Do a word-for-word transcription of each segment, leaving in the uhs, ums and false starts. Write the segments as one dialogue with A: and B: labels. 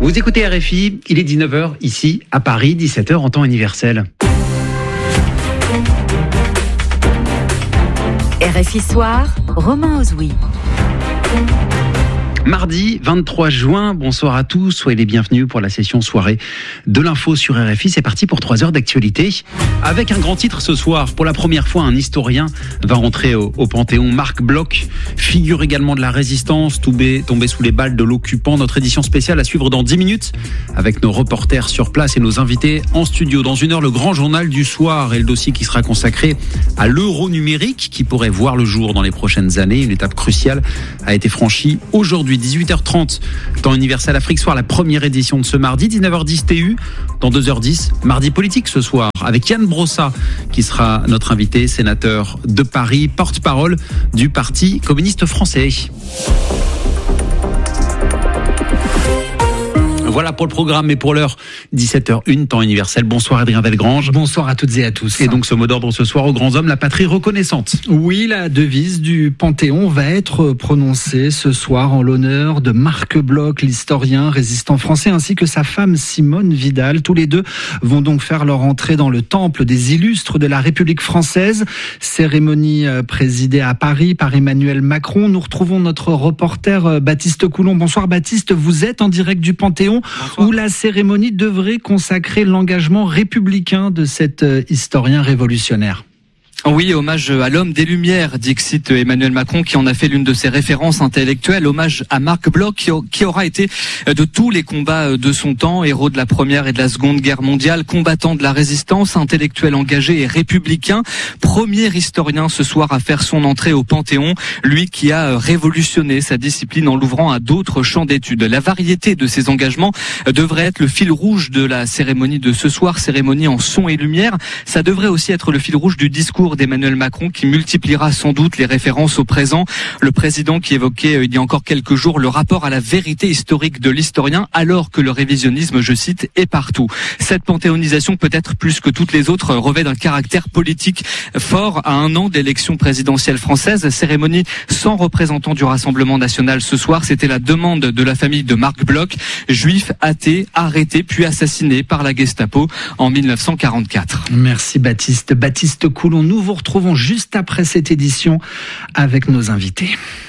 A: Vous écoutez R F I, il est dix-neuf heures ici à Paris, dix-sept heures en temps universel.
B: R F I Soir, Romain Ozoui.
A: Mardi vingt-trois juin, bonsoir à tous, soyez les bienvenus pour la session soirée de l'info sur R F I. C'est parti pour trois heures d'actualité. Avec un grand titre ce soir, pour la première fois, un historien va rentrer au, au Panthéon. Marc Bloch, figure également de la résistance, tombé, tombé sous les balles de l'occupant. Notre édition spéciale à suivre dans dix minutes avec nos reporters sur place et nos invités en studio. Dans une heure, le grand journal du soir et le dossier qui sera consacré à l'euro numérique qui pourrait voir le jour dans les prochaines années. Une étape cruciale a été franchie aujourd'hui. dix-huit heures trente, temps universel Afrique Soir, la première édition de ce mardi. dix-neuf heures dix T U, dans deux heures dix, mardi politique ce soir, avec Yann Brossa, qui sera notre invité, sénateur de Paris, porte-parole du Parti communiste français. Voilà pour le programme, mais pour l'heure, dix-sept heures une, temps universel. Bonsoir Adrien Delgrange.
C: Bonsoir à toutes et à tous.
A: Et donc ce mot d'ordre ce soir aux grands hommes, la patrie reconnaissante.
C: Oui, la devise du Panthéon va être prononcée ce soir en l'honneur de Marc Bloch, l'historien résistant français, ainsi que sa femme Simone Vidal. Tous les deux vont donc faire leur entrée dans le temple des illustres de la République française. Cérémonie présidée à Paris par Emmanuel Macron. Nous retrouvons notre reporter Baptiste Coulon. Bonsoir Baptiste, vous êtes en direct du Panthéon. Bonsoir. Où la cérémonie devrait consacrer l'engagement républicain de cet historien révolutionnaire.
D: Oui, hommage à l'homme des Lumières, dixit Emmanuel Macron, qui en a fait l'une de ses références intellectuelles. Hommage à Marc Bloch, qui aura été de tous les combats de son temps, héros de la Première et de la Seconde Guerre mondiale, combattant de la résistance, intellectuel engagé et républicain. Premier historien ce soir à faire son entrée au Panthéon, lui qui a révolutionné sa discipline en l'ouvrant à d'autres champs d'études. La variété de ses engagements devrait être le fil rouge de la cérémonie de ce soir, cérémonie en son et lumière. Ça devrait aussi être le fil rouge du discours d'Emmanuel Macron, qui multipliera sans doute les références au présent. Le président qui évoquait euh, il y a encore quelques jours le rapport à la vérité historique de l'historien, alors que le révisionnisme, je cite, est partout. Cette panthéonisation, peut-être plus que toutes les autres, revêt d'un caractère politique fort à un an d'élection présidentielle française. Cérémonie sans représentant du Rassemblement national ce soir. C'était la demande de la famille de Marc Bloch, juif athée, arrêté puis assassiné par la Gestapo en mille neuf cent quarante-quatre.
C: Merci Baptiste. Baptiste Coulon, nous vous retrouvons juste après cette édition avec nos invités.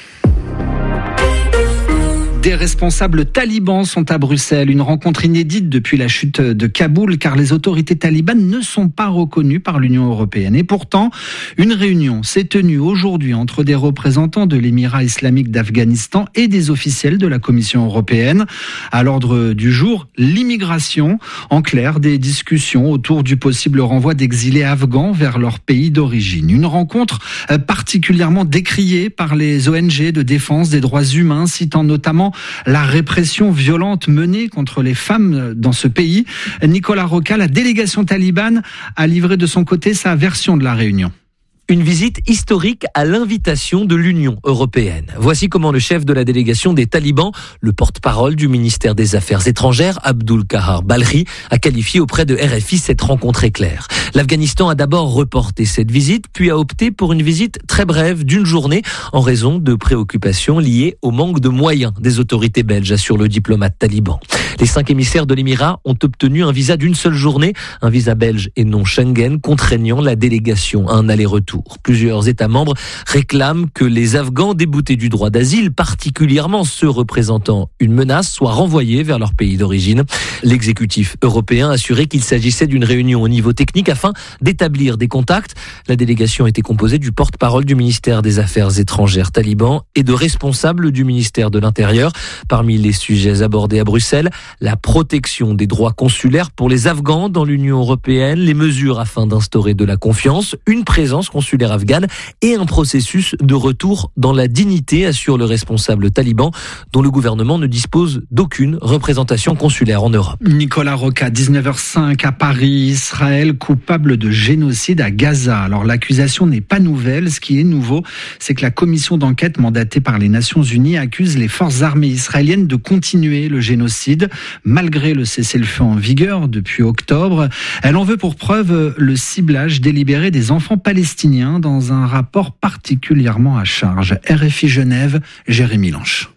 C: Des responsables talibans sont à Bruxelles. Une rencontre inédite depuis la chute de Kaboul, car les autorités talibanes ne sont pas reconnues par l'Union européenne. Et pourtant, une réunion s'est tenue aujourd'hui entre des représentants de l'Émirat islamique d'Afghanistan et des officiels de la Commission européenne. À l'ordre du jour, l'immigration. En clair, des discussions autour du possible renvoi d'exilés afghans vers leur pays d'origine. Une rencontre particulièrement décriée par les O N G de défense des droits humains, citant notamment la répression violente menée contre les femmes dans ce pays. Nicolas Roca, la délégation talibane, a livré de son côté sa version de la réunion.
E: Une visite historique à l'invitation de l'Union européenne. Voici comment le chef de la délégation des talibans, le porte-parole du ministère des Affaires étrangères, Abdul Kahar Balri, a qualifié auprès de R F I cette rencontre éclair. L'Afghanistan a d'abord reporté cette visite, puis a opté pour une visite très brève d'une journée en raison de préoccupations liées au manque de moyens des autorités belges, assure le diplomate taliban. Les cinq émissaires de l'Émirat ont obtenu un visa d'une seule journée, un visa belge et non Schengen, contraignant la délégation à un aller-retour. Plusieurs États membres réclament que les Afghans déboutés du droit d'asile, particulièrement ceux représentant une menace, soient renvoyés vers leur pays d'origine. L'exécutif européen a assuré qu'il s'agissait d'une réunion au niveau technique afin d'établir des contacts. La délégation était composée du porte-parole du ministère des Affaires étrangères taliban et de responsables du ministère de l'Intérieur. Parmi les sujets abordés à Bruxelles, la protection des droits consulaires pour les Afghans dans l'Union européenne, les mesures afin d'instaurer de la confiance, une présence consulaire afghane et un processus de retour dans la dignité, assure le responsable taliban, dont le gouvernement ne dispose d'aucune représentation consulaire en Europe.
C: Nicolas Roca, dix-neuf heures cinq à Paris, Israël coupable de génocide à Gaza. Alors l'accusation n'est pas nouvelle, ce qui est nouveau, c'est que la commission d'enquête mandatée par les Nations Unies accuse les forces armées israéliennes de continuer le génocide, malgré le cessez-le-feu en vigueur depuis octobre. Elle en veut pour preuve le ciblage délibéré des enfants palestiniens dans un rapport particulièrement à charge. R F I Genève, Jérémy Lanche.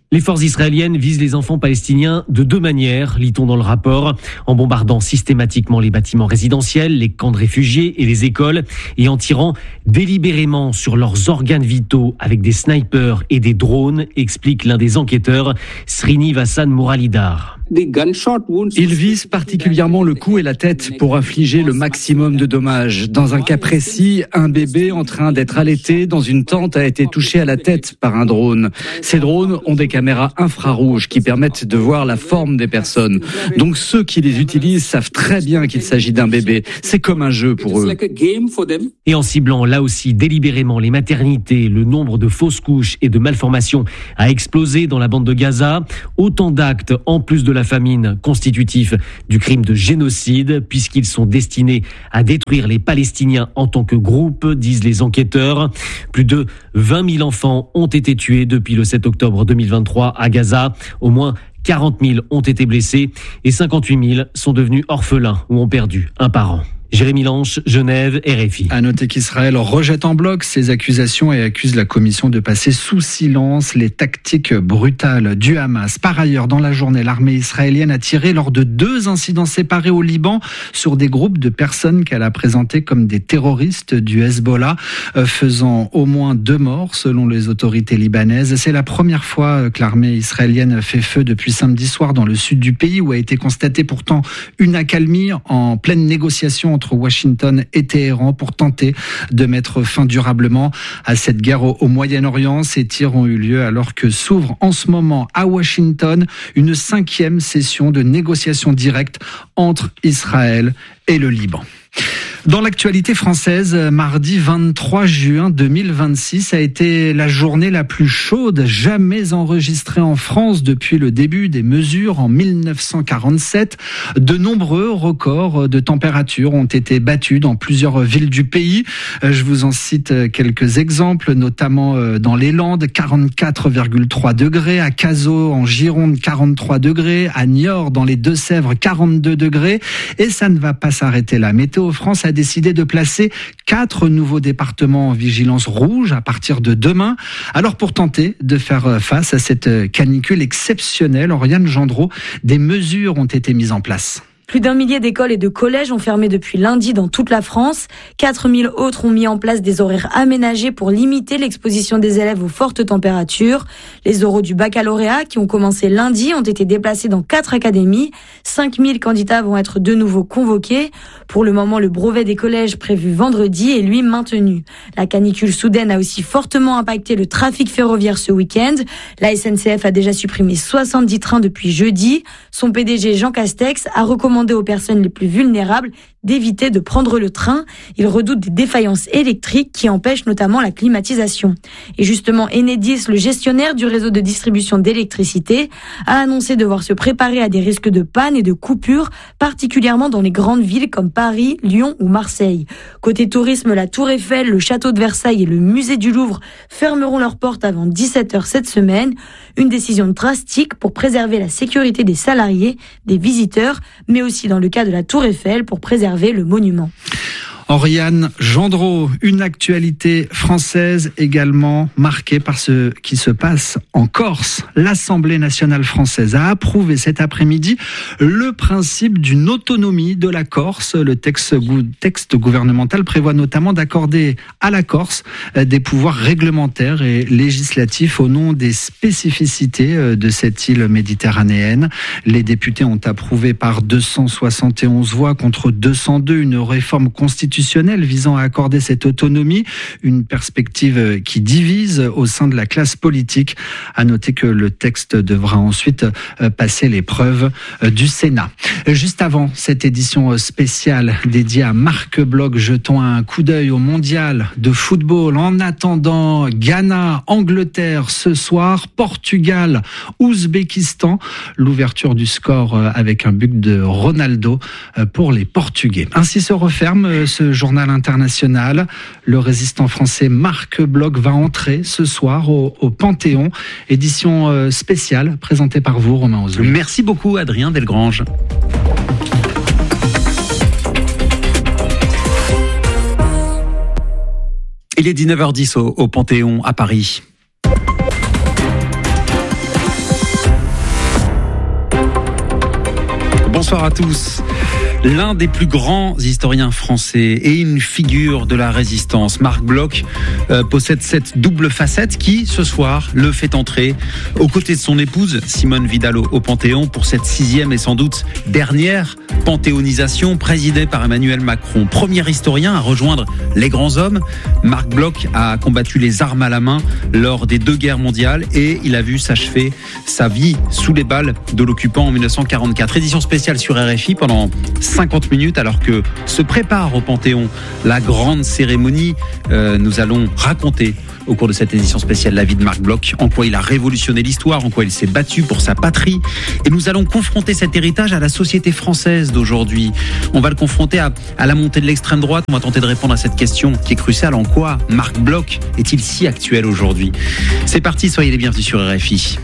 F: Les forces israéliennes visent les enfants palestiniens de deux manières, lit-on dans le rapport, en bombardant systématiquement les bâtiments résidentiels, les camps de réfugiés et les écoles, et en tirant délibérément sur leurs organes vitaux avec des snipers et des drones, explique l'un des enquêteurs, Srinivas Muralidhar.
G: Ils visent particulièrement le cou et la tête pour infliger le maximum de dommages. Dans un cas précis, un bébé en train d'être allaité dans une tente a été touché à la tête par un drone. Ces drones ont des caméras infrarouges qui permettent de voir la forme des personnes. Donc ceux qui les utilisent savent très bien qu'il s'agit d'un bébé. C'est comme un jeu pour eux.
F: Et en ciblant là aussi délibérément les maternités, le nombre de fausses couches et de malformations a explosé dans la bande de Gaza. Autant d'actes, en plus de la famine, constitutifs du crime de génocide, puisqu'ils sont destinés à détruire les Palestiniens en tant que groupe, disent les enquêteurs. Plus de vingt mille enfants ont été tués depuis le sept octobre deux mille vingt-trois à Gaza. Au moins quarante mille ont été blessés et cinquante-huit mille sont devenus orphelins ou ont perdu un parent. Jérémy Lanche, Genève, R F I.
C: À noter qu'Israël rejette en bloc ces accusations et accuse la commission de passer sous silence les tactiques brutales du Hamas. Par ailleurs, dans la journée, l'armée israélienne a tiré lors de deux incidents séparés au Liban sur des groupes de personnes qu'elle a présentés comme des terroristes du Hezbollah, faisant au moins deux morts selon les autorités libanaises. C'est la première fois que l'armée israélienne fait feu depuis samedi soir dans le sud du pays, où a été constatée pourtant une accalmie en pleine négociation entre Washington et Téhéran pour tenter de mettre fin durablement à cette guerre au, au Moyen-Orient. Ces tirs ont eu lieu alors que s'ouvre en ce moment à Washington une cinquième session de négociations directes entre Israël et le Liban. Dans l'actualité française, mardi vingt-trois juin deux mille vingt-six a été la journée la plus chaude jamais enregistrée en France depuis le début des mesures en mille neuf cent quarante-sept. De nombreux records de température ont été battus dans plusieurs villes du pays. Je vous en cite quelques exemples, notamment dans les Landes, quarante-quatre virgule trois degrés, à Cazaux en Gironde, quarante-trois degrés, à Niort dans les Deux-Sèvres, quarante-deux degrés. Et ça ne va pas s'arrêter là. Météo France a décidé de placer quatre nouveaux départements en vigilance rouge à partir de demain. Alors pour tenter de faire face à cette canicule exceptionnelle, Oriane Gendreau, des mesures ont été mises en place.
H: Plus d'un millier d'écoles et de collèges ont fermé depuis lundi dans toute la France. quatre mille autres ont mis en place des horaires aménagés pour limiter l'exposition des élèves aux fortes températures. Les oraux du baccalauréat, qui ont commencé lundi, ont été déplacés dans quatre académies. cinq mille candidats vont être de nouveau convoqués. Pour le moment, le brevet des collèges prévu vendredi est lui maintenu. La canicule soudaine a aussi fortement impacté le trafic ferroviaire ce week-end. La S N C F a déjà supprimé soixante-dix trains depuis jeudi. Son P D G Jean Castex a recommandé aux personnes les plus vulnérables d'éviter de prendre le train. Il redoute des défaillances électriques qui empêchent notamment la climatisation. Et justement, Enedis, le gestionnaire du réseau de distribution d'électricité, a annoncé devoir se préparer à des risques de panne et de coupures, particulièrement dans les grandes villes comme Paris, Lyon ou Marseille. Côté tourisme, la Tour Eiffel, le Château de Versailles et le Musée du Louvre fermeront leurs portes avant dix-sept heures cette semaine. Une décision drastique pour préserver la sécurité des salariés, des visiteurs, mais aussi dans le cas de la Tour Eiffel pour préserver le monument.
C: Oriane Gendreau, une actualité française également marquée par ce qui se passe en Corse. L'Assemblée nationale française a approuvé cet après-midi le principe d'une autonomie de la Corse. Le texte, texte gouvernemental prévoit notamment d'accorder à la Corse des pouvoirs réglementaires et législatifs au nom des spécificités de cette île méditerranéenne. Les députés ont approuvé par deux cent soixante et onze voix contre deux cent deux une réforme constitutionnelle visant à accorder cette autonomie, une perspective qui divise au sein de la classe politique. À noter que le texte devra ensuite passer l'épreuve du Sénat. Juste avant cette édition spéciale dédiée à Marc Bloch, jetons un coup d'œil au mondial de football. En attendant, Ghana, Angleterre ce soir, Portugal, Ouzbékistan. L'ouverture du score avec un but de Ronaldo pour les Portugais. Ainsi se referme ce journal international. Le résistant français Marc Bloch va entrer ce soir au, au Panthéon. Édition spéciale présentée par vous, Romain Ozoui.
A: Merci beaucoup, Adrien Delgrange. Il est dix-neuf heures dix au, au Panthéon à Paris. bonsoir à tous. L'un des plus grands historiens français et une figure de la résistance, Marc Bloch, euh, possède cette double facette qui, ce soir, le fait entrer aux côtés de son épouse, Simone Vidal, au Panthéon, pour cette sixième et sans doute dernière panthéonisation présidée par Emmanuel Macron. Premier historien à rejoindre les grands hommes, Marc Bloch a combattu les armes à la main lors des deux guerres mondiales et il a vu s'achever sa vie sous les balles de l'occupant en dix-neuf cent quarante-quatre. Édition spéciale sur R F I pendant cinquante minutes alors que se prépare au Panthéon la grande cérémonie. Euh, nous allons raconter au cours de cette édition spéciale la vie de Marc Bloch, en quoi il a révolutionné l'histoire, en quoi il s'est battu pour sa patrie. Et nous allons confronter cet héritage à la société française d'aujourd'hui. On va le confronter à, à la montée de l'extrême droite. On va tenter de répondre à cette question qui est cruciale. En quoi Marc Bloch est-il si actuel aujourd'hui? C'est parti, soyez les bienvenus sur R F I.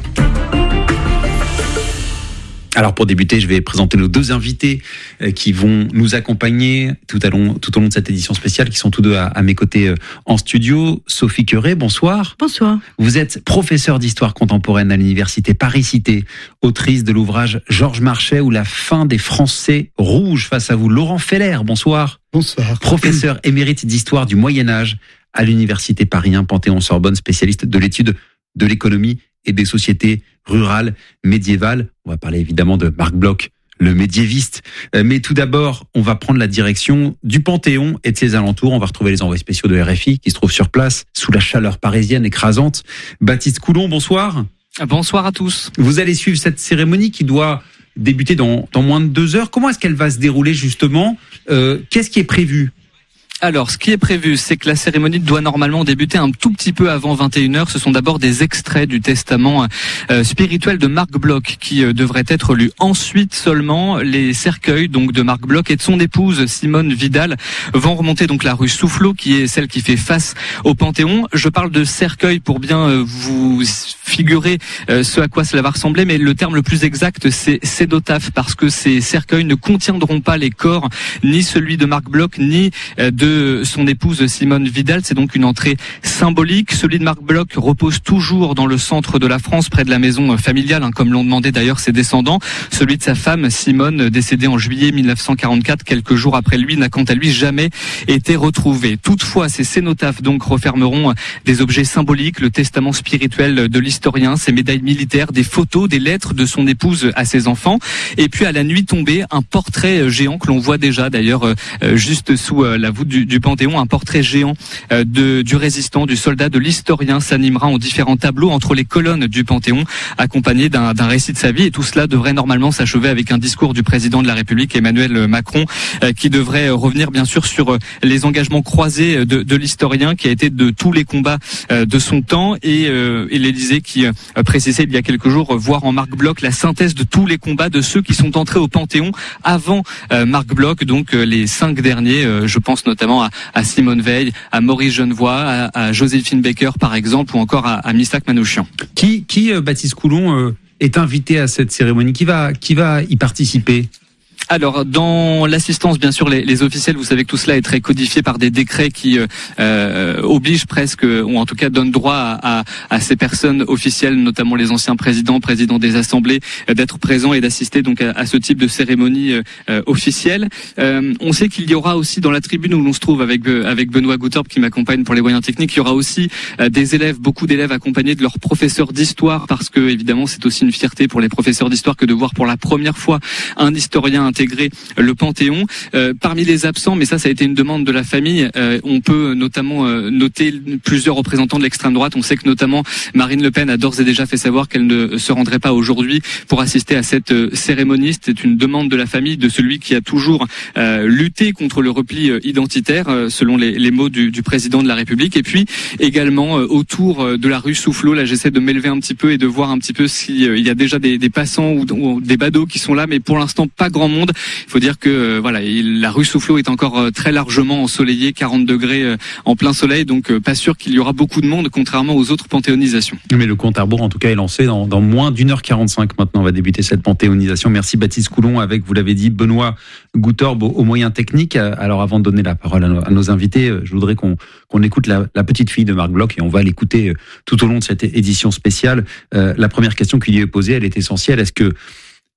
A: Alors pour débuter, je vais présenter nos deux invités qui vont nous accompagner tout, à long, tout au long de cette édition spéciale, qui sont tous deux à, à mes côtés en studio. Sophie Queuret, bonsoir.
I: Bonsoir.
A: Vous êtes professeure d'histoire contemporaine à l'université Paris-Cité, autrice de l'ouvrage Georges Marchais ou la fin des Français rouges. Face à vous, Laurent Feller, bonsoir.
J: Bonsoir.
A: Professeur émérite d'histoire du Moyen-Âge à l'université Paris un Panthéon-Sorbonne, spécialiste de l'étude de l'économie et des sociétés rurales médiévales. On va parler évidemment de Marc Bloch, le médiéviste. Mais tout d'abord, on va prendre la direction du Panthéon et de ses alentours. On va retrouver les envoyés spéciaux de R F I qui se trouvent sur place sous la chaleur parisienne écrasante. Baptiste Coulon, bonsoir.
D: Bonsoir à tous.
A: Vous allez suivre cette cérémonie qui doit débuter dans, dans moins de deux heures. Comment est-ce qu'elle va se dérouler justement? euh, Qu'est-ce qui est prévu?
D: Alors, ce qui est prévu, c'est que la cérémonie doit normalement débuter un tout petit peu avant vingt et une heures. Ce sont d'abord des extraits du testament euh, spirituel de Marc Bloch qui euh, devraient être lus. Ensuite seulement, les cercueils donc de Marc Bloch et de son épouse Simone Vidal vont remonter donc la rue Soufflot, qui est celle qui fait face au Panthéon. Je parle de cercueil pour bien euh, vous figurer euh, ce à quoi cela va ressembler, mais le terme le plus exact, c'est cénotaphe, parce que ces cercueils ne contiendront pas les corps, ni celui de Marc Bloch, ni euh, de son épouse Simone Vidal. C'est donc une entrée symbolique. Celui de Marc Bloch repose toujours dans le centre de la France, près de la maison familiale, hein, comme l'ont demandé d'ailleurs ses descendants. Celui de sa femme Simone, décédée en juillet mille neuf cent quarante-quatre, quelques jours après lui, n'a quant à lui jamais été retrouvé. Toutefois, ces cénotaphes donc refermeront des objets symboliques, le testament spirituel de l'historien, ses médailles militaires, des photos, des lettres de son épouse à ses enfants, et puis à la nuit tombée, un portrait géant que l'on voit déjà d'ailleurs euh, juste sous euh, la voûte du du Panthéon, un portrait géant euh, de, du résistant, du soldat, de l'historien s'animera en différents tableaux entre les colonnes du Panthéon, accompagné d'un, d'un récit de sa vie. Et tout cela devrait normalement s'achever avec un discours du président de la République, Emmanuel Macron, euh, qui devrait revenir bien sûr sur euh, les engagements croisés de, de l'historien, qui a été de tous les combats euh, de son temps, et, euh, et l'Élysée qui euh, précisait il y a quelques jours euh, voir en Marc Bloch la synthèse de tous les combats de ceux qui sont entrés au Panthéon avant euh, Marc Bloch, donc euh, les cinq derniers. Euh, je pense notamment À, à Simone Veil, à Maurice Genevoix, à, à Joséphine Baker par exemple, ou encore à, à Missak Manouchian.
A: Qui, qui euh, Baptiste Coulon, euh, est invité à cette cérémonie? Qui va, qui va y participer?
D: Alors, dans l'assistance, bien sûr, les, les officiels, vous savez que tout cela est très codifié par des décrets qui euh, obligent presque, ou en tout cas donnent droit à, à, à ces personnes officielles, notamment les anciens présidents, présidents des assemblées, euh, d'être présents et d'assister donc à, à ce type de cérémonie euh, officielle. Euh, on sait qu'il y aura aussi dans la tribune où l'on se trouve avec avec Benoît Goutorp qui m'accompagne pour les moyens techniques, il y aura aussi euh, des élèves, beaucoup d'élèves accompagnés de leurs professeurs d'histoire, parce que évidemment c'est aussi une fierté pour les professeurs d'histoire que de voir pour la première fois un historien intégrer le Panthéon. Euh, parmi les absents, mais ça, ça a été une demande de la famille, euh, on peut notamment euh, noter plusieurs représentants de l'extrême droite. On sait que notamment Marine Le Pen a d'ores et déjà fait savoir qu'elle ne se rendrait pas aujourd'hui pour assister à cette euh, cérémonie. C'est une demande de la famille, de celui qui a toujours euh, lutté contre le repli euh, identitaire, euh, selon les, les mots du, du président de la République. Et puis également euh, autour euh, de la rue Soufflot, là j'essaie de m'élever un petit peu et de voir un petit peu s'il euh, y a déjà des, des passants ou, ou des badauds qui sont là, mais pour l'instant pas grand monde. Il faut dire que euh, voilà, il, la rue Soufflot est encore euh, très largement ensoleillée, quarante degrés euh, en plein soleil, donc euh, pas sûr qu'il y aura beaucoup de monde, contrairement aux autres panthéonisations.
A: Mais le compte à rebours en tout cas est lancé dans, dans moins d'une heure quarante-cinq. Maintenant on va débuter cette panthéonisation. Merci Baptiste Coulon, avec, vous l'avez dit, Benoît Goutorp aux moyens techniques. Alors avant de donner la parole à nos, à nos invités, je voudrais qu'on, qu'on écoute la, la petite fille de Marc Bloch, et on va l'écouter tout au long de cette édition spéciale. Euh, la première question qui lui est posée, elle est essentielle. Est-ce que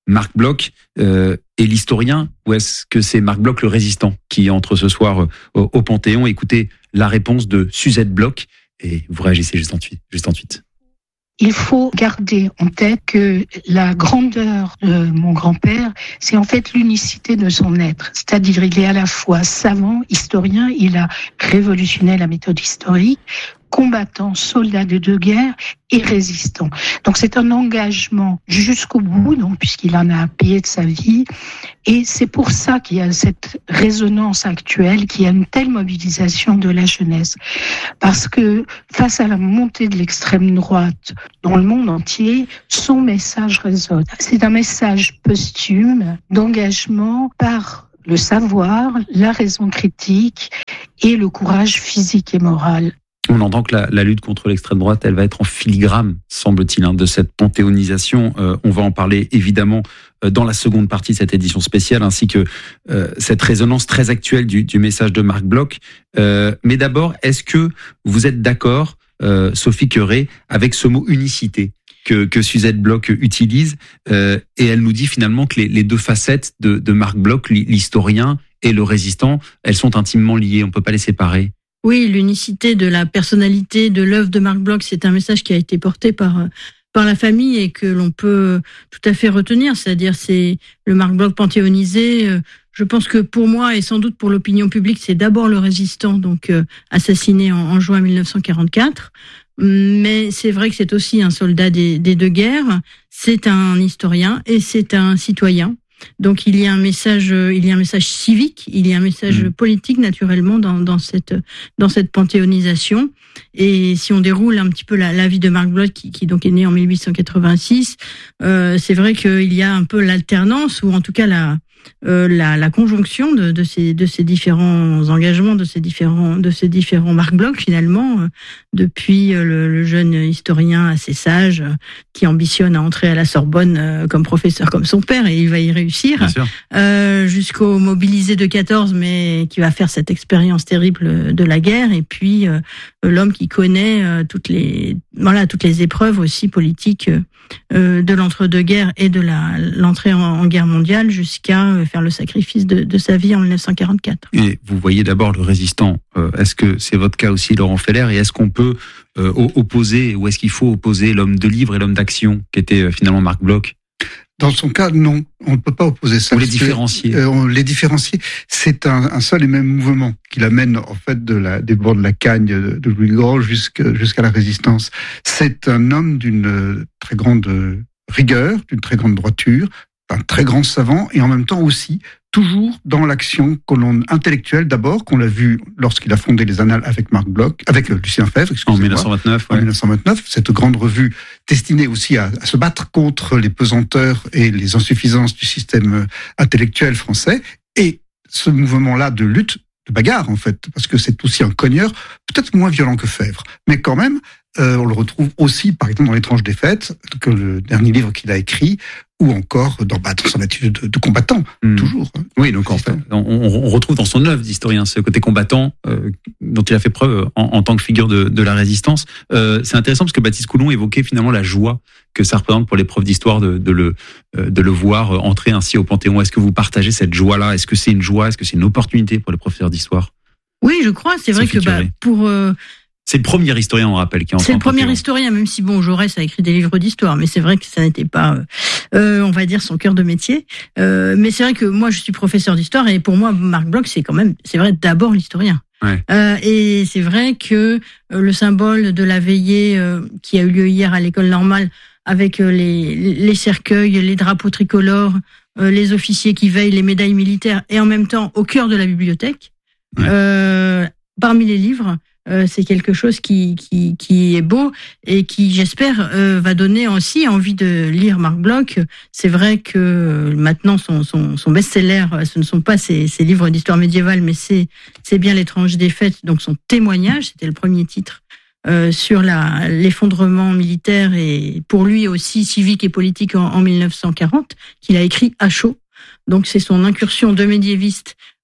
A: Marc Bloch euh, est l'historien ou est-ce que c'est Marc Bloch le résistant qui entre ce soir euh, au, au Panthéon? Écoutez la réponse de Suzette Bloch et vous réagissez juste ensuite. Juste ensuite.
I: Il faut garder en tête que la grandeur de mon grand-père, c'est en fait l'unicité de son être. C'est-à-dire, il est à la fois savant, historien, il a révolutionné la méthode historique, combattant, soldat de deux guerres et résistant. Donc c'est un engagement jusqu'au bout, donc puisqu'il en a payé de sa vie. Et c'est pour ça qu'il y a cette résonance actuelle, qu'il y a une telle mobilisation de la jeunesse. Parce que face à la montée de l'extrême droite dans le monde entier, son message résonne. C'est un message posthume d'engagement par le savoir, la raison critique et le courage physique et moral.
A: On entend que la, la lutte contre l'extrême droite, elle va être en filigrane, semble-t-il, hein, de cette panthéonisation. Euh, on va en parler évidemment euh, dans la seconde partie de cette édition spéciale, ainsi que euh, cette résonance très actuelle du, du message de Marc Bloch. Euh, mais d'abord, est-ce que vous êtes d'accord, euh, Sophie Queré, avec ce mot unicité que, que Suzette Bloch utilise euh, et elle nous dit finalement que les, les deux facettes de, de Marc Bloch, l'historien et le résistant, elles sont intimement liées, on ne peut pas les séparer.
J: Oui, l'unicité de la personnalité de l'œuvre de Marc Bloch, c'est un message qui a été porté par par la famille et que l'on peut tout à fait retenir. C'est-à-dire, c'est le Marc Bloch panthéonisé. Je pense que pour moi et sans doute pour l'opinion publique, c'est d'abord le résistant, donc euh, assassiné en, en juin mille neuf cent quarante-quatre. Mais c'est vrai que c'est aussi un soldat des, des deux guerres. C'est un historien et c'est un citoyen. Donc il y a un message, il y a un message civique, il y a un message mmh. politique naturellement dans, dans cette dans cette panthéonisation. Et si on déroule un petit peu la, la vie de Marc Bloch, qui, qui donc est né en mille huit cent quatre-vingt-six, euh, c'est vrai qu'il y a un peu l'alternance ou en tout cas la euh, la, la conjonction de, de ces de ces différents engagements, de ces différents de ces différents Marc Bloch finalement, euh, depuis le, le jeune historien assez sage euh, qui ambitionne à entrer à la Sorbonne euh, comme professeur comme son père et il va y réussir, euh, jusqu'au mobilisé de quatorze mais qui va faire cette expérience terrible de la guerre et puis euh, l'homme qui connaît euh, toutes les voilà toutes les épreuves aussi politiques euh, de l'entre-deux-guerres et de la l'entrée en, en guerre mondiale jusqu'à faire le sacrifice de, de sa vie en mille neuf cent quarante-quatre.
A: Et vous voyez d'abord le résistant. Euh, est-ce que c'est votre cas aussi, Laurent Feller? Et est-ce qu'on peut euh, opposer, ou est-ce qu'il faut opposer l'homme de livre et l'homme d'action, qui était euh, finalement Marc Bloch?
K: Dans son cas, non. On ne peut pas opposer ça.
A: Ou les différencier.
K: Que, euh, les différencier, c'est un, un seul et même mouvement qui l'amène en fait de la, des bords de la Cagne de, de Louis le Grand jusqu'à, jusqu'à la Résistance. C'est un homme d'une très grande rigueur, d'une très grande droiture, un très grand savant et en même temps aussi toujours dans l'action colonne intellectuelle d'abord, qu'on l'a vu lorsqu'il a fondé les Annales avec Marc Bloch, avec Lucien Febvre,
A: en mille neuf cent vingt-neuf.
K: Ouais. En mille neuf cent vingt-neuf, cette grande revue destinée aussi à, à se battre contre les pesanteurs et les insuffisances du système intellectuel français. Et ce mouvement-là de lutte, de bagarre en fait, parce que c'est aussi un cogneur, peut-être moins violent que Febvre, mais quand même, euh, on le retrouve aussi, par exemple, dans L'étrange défaite, que le dernier livre qu'il a écrit, ou encore dans, bah, dans son attitude de, de combattant, mmh. toujours. Hein,
A: oui, donc en fait, on, on retrouve dans son œuvre d'historien ce côté combattant euh, dont il a fait preuve en, en tant que figure de, de la résistance. Euh, c'est intéressant parce que Baptiste Coulon évoquait finalement la joie que ça représente pour les profs d'histoire de, de, le, de le voir entrer ainsi au Panthéon. Est-ce que vous partagez cette joie-là? Est-ce que c'est une joie? Est-ce que c'est une opportunité pour les professeurs d'histoire?
J: Oui, je crois. C'est vrai que bah, pour... Euh...
A: C'est le premier historien, on rappelle, qui est en
J: C'est le premier historien, même si bon, Jaurès a écrit des livres d'histoire, mais c'est vrai que ça n'était pas, euh, on va dire, son cœur de métier. Euh, mais c'est vrai que moi, je suis professeur d'histoire et pour moi, Marc Bloch, c'est quand même, c'est vrai, d'abord l'historien.
A: Ouais.
J: Euh, et c'est vrai que euh, le symbole de la veillée euh, qui a eu lieu hier à l'école normale, avec euh, les, les cercueils, les drapeaux tricolores, euh, les officiers qui veillent, les médailles militaires, et en même temps au cœur de la bibliothèque, ouais. euh, parmi les livres. Euh, c'est quelque chose qui, qui, qui est beau et qui, j'espère, euh, va donner aussi envie de lire Marc Bloch. C'est vrai que maintenant, son, son, son best-seller, ce ne sont pas ses, ses livres d'histoire médiévale, mais c'est, c'est bien L'étrange défaite, donc son témoignage, c'était le premier titre, euh, sur la, l'effondrement militaire et pour lui aussi civique et politique en, en mille neuf cent quarante, qu'il a écrit à chaud. Donc c'est son incursion de médiéviste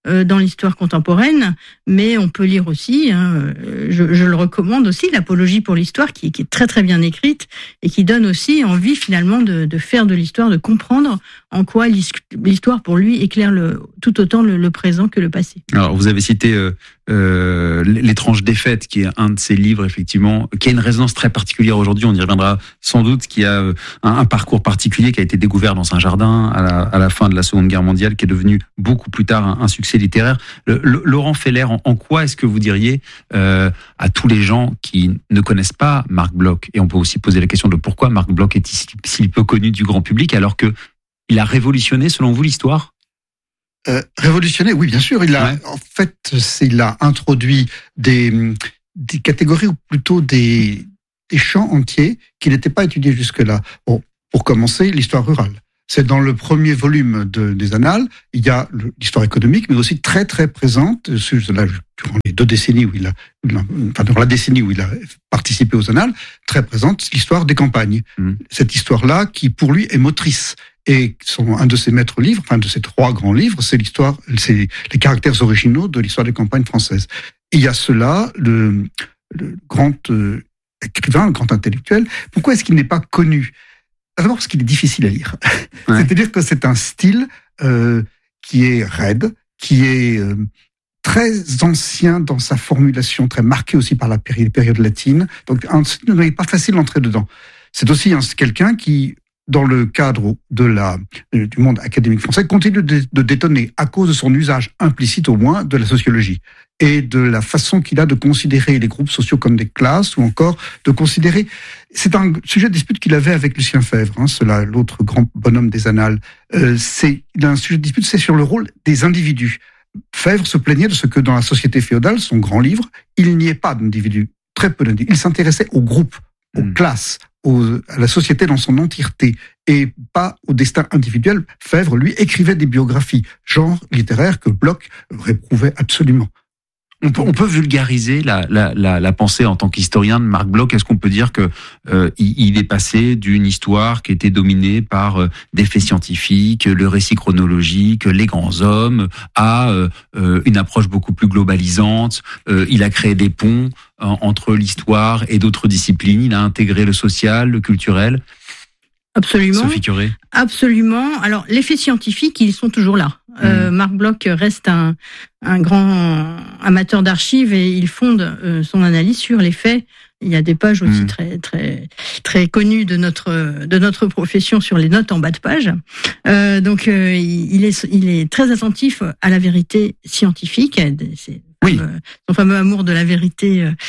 J: euh, dans l'histoire contemporaine, mais on peut lire aussi, hein, je, je le recommande aussi, l'Apologie pour l'histoire, qui, qui est très très bien écrite et qui donne aussi envie finalement de, de faire de l'histoire, de comprendre en quoi l'histoire pour lui éclaire le, tout autant le, le présent que le passé.
A: Alors vous avez cité euh, euh, L'étrange défaite, qui est un de ses livres effectivement, qui a une résonance très particulière aujourd'hui, on y reviendra sans doute, qui a un, un parcours particulier, qui a été découvert dans un jardin à la, à la fin de la Seconde Guerre mondiale, qui est devenu beaucoup plus tard un, un succès littéraire. Le, le, Laurent Feller, en, en quoi est-ce que vous diriez euh, à tous les gens qui ne connaissent pas Marc Bloch, et on peut aussi poser la question de pourquoi Marc Bloch est si, si peu connu du grand public, alors que il a révolutionné, selon vous, l'histoire?
K: Euh, révolutionné, oui, bien sûr. Il a, ouais. en fait, il a introduit des, des catégories, ou plutôt des, des champs entiers qui n'étaient pas étudiés jusque-là. Bon, pour commencer, l'histoire rurale. C'est dans le premier volume de, des Annales, il y a l'histoire économique, mais aussi très très présente, là, durant les deux décennies où il a, enfin durant la décennie où il a participé aux Annales, très présente l'histoire des campagnes. Mmh. Cette histoire-là, qui pour lui est motrice. Et son, un de ses maîtres livres, enfin de ses trois grands livres, c'est l'histoire, c'est les caractères originaux de l'histoire des campagnes françaises. Et il y a cela, le, le grand euh, écrivain, le grand intellectuel. Pourquoi est-ce qu'il n'est pas connu? D'abord parce qu'il est difficile à lire. Ouais. C'est-à-dire que c'est un style euh, qui est raide, qui est euh, très ancien dans sa formulation, très marqué aussi par la péri- période latine. Donc, il n'est pas facile d'entrer dedans. C'est aussi un, quelqu'un qui, dans le cadre de la, du monde académique français, continue de, de détonner à cause de son usage implicite au moins de la sociologie et de la façon qu'il a de considérer les groupes sociaux comme des classes, ou encore de considérer... C'est un sujet de dispute qu'il avait avec Lucien Febvre, hein, cela, l'autre grand bonhomme des Annales. Euh, c'est, il a un sujet de dispute, c'est sur le rôle des individus. Febvre se plaignait de ce que dans la société féodale, son grand livre, il n'y ait pas d'individus, très peu d'individus. Il s'intéressait aux groupes, aux mmh. classes, aux, à la société dans son entièreté, et pas au destin individuel. Febvre, lui, écrivait des biographies, genre littéraire, que Bloch réprouvait absolument.
A: On peut, on peut vulgariser la, la, la, la pensée en tant qu'historien de Marc Bloch. Est-ce qu'on peut dire que euh, il, il est passé d'une histoire qui était dominée par euh, des faits scientifiques, le récit chronologique, les grands hommes, à euh, une approche beaucoup plus globalisante. Euh, il a créé des ponts euh, entre l'histoire et d'autres disciplines. Il a intégré le social, le culturel.
J: Absolument.
A: Sophie Curé.
J: Absolument. Alors, les faits scientifiques, ils sont toujours là. Mmh. Euh, Marc Bloch reste un, un grand amateur d'archives et il fonde euh, son analyse sur les faits. Il y a des pages aussi mmh. très très très connues de notre de notre profession sur les notes en bas de page. Euh, donc, euh, il est il est très attentif à la vérité scientifique. C'est
A: Oui.
J: Son fameux amour de la vérité. Euh,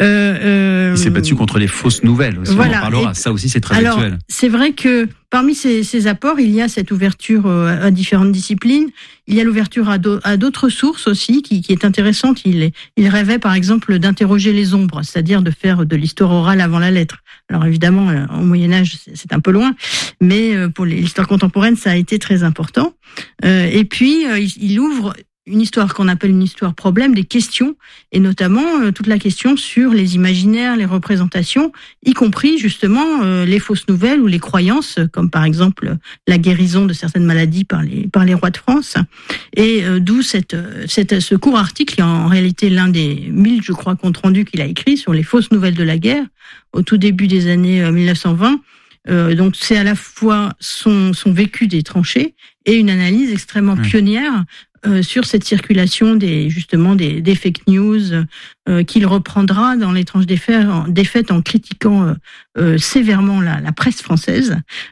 A: euh, il s'est battu contre les fausses nouvelles. Aussi, voilà. On en parlera. Et, ça aussi, c'est très
J: alors,
A: actuel.
J: C'est vrai que parmi ces, ces apports, il y a cette ouverture à différentes disciplines. Il y a l'ouverture à, do, à d'autres sources aussi, qui, qui est intéressante. Il, il rêvait, par exemple, d'interroger les ombres, c'est-à-dire de faire de l'histoire orale avant la lettre. Alors évidemment, au Moyen-Âge, c'est un peu loin, mais pour l'histoire contemporaine, ça a été très important. Euh, et puis, il ouvre une histoire qu'on appelle une histoire problème, des questions, et notamment euh, toute la question sur les imaginaires, les représentations, y compris justement euh, les fausses nouvelles ou les croyances, comme par exemple la guérison de certaines maladies par les par les rois de France. Et euh, d'où cette, cette ce court article, qui est en réalité l'un des mille, je crois, comptes rendus qu'il a écrit sur les fausses nouvelles de la guerre au tout début des années mille neuf cent vingt. Euh, donc c'est à la fois son son vécu des tranchées et une analyse extrêmement mmh. pionnière Euh, sur cette circulation des justement des, des fake news euh, qu'il reprendra dans l'étrange défaite en critiquant euh, euh, sévèrement la, la presse française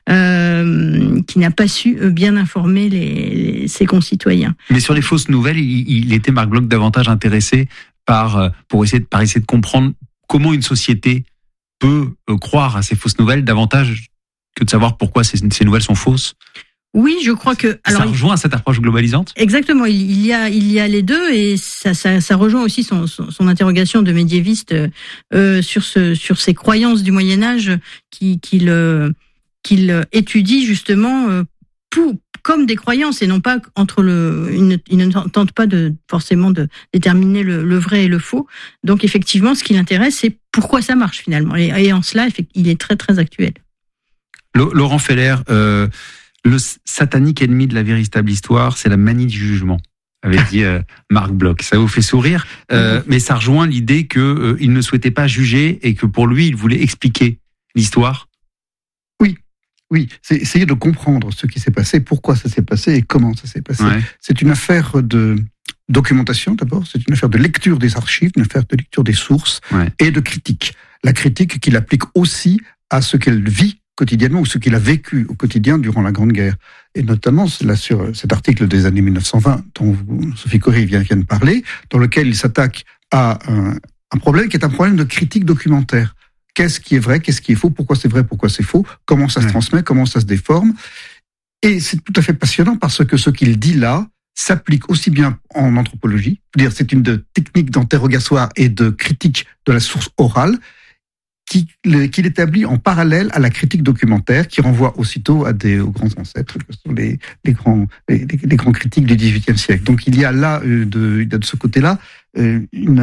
J: euh, qui n'a pas su euh, bien informer les, les, ses concitoyens.
A: Mais sur les fausses nouvelles, il, il était Marc Bloch davantage intéressé par pour essayer de par essayer de comprendre comment une société peut euh, croire à ces fausses nouvelles davantage que de savoir pourquoi ces, ces nouvelles sont fausses.
J: Oui, je crois que alors
A: ça rejoint cette approche globalisante.
J: Exactement, il, il y a il y a les deux et ça ça, ça rejoint aussi son, son, son interrogation de médiéviste euh, sur ce sur ces croyances du Moyen Âge qui qu'il qu'il étudie justement euh, pour comme des croyances et non pas entre le il ne, il ne tente pas de forcément de déterminer le, le vrai et le faux. Donc effectivement, ce qui l'intéresse, c'est pourquoi ça marche finalement et, et en cela, il est très très actuel.
A: Laurent Feller, euh, le satanique ennemi de la véritable histoire, c'est la manie du jugement. avait dit euh, Marc Bloch. Ça vous fait sourire, euh, mais ça rejoint l'idée que euh, il ne souhaitait pas juger et que pour lui, il voulait expliquer l'histoire.
K: Oui, oui, c'est essayer de comprendre ce qui s'est passé, pourquoi ça s'est passé et comment ça s'est passé. Ouais. C'est une affaire de documentation d'abord, c'est une affaire de lecture des archives, une affaire de lecture des sources ouais. et de critique. La critique qu'il applique aussi à ce qu'elle vit quotidiennement ou ce qu'il a vécu au quotidien durant la Grande Guerre. Et notamment là, sur cet article des années mille neuf cent vingt dont vous, Sophie Cory vient, vient de parler, dans lequel il s'attaque à un, un problème qui est un problème de critique documentaire. Qu'est-ce qui est vrai, qu'est-ce qui est faux, pourquoi c'est vrai, pourquoi c'est faux, comment ça se transmet, comment ça se déforme. Et c'est tout à fait passionnant parce que ce qu'il dit là s'applique aussi bien en anthropologie, c'est-à-dire c'est une de technique d'interrogatoire et de critique de la source orale, qu'il établit en parallèle à la critique documentaire, qui renvoie aussitôt à des, aux grands ancêtres, que sont les, les, grands, les, les grands critiques du dix-huitième siècle. Donc il y a là, de, de ce côté-là, une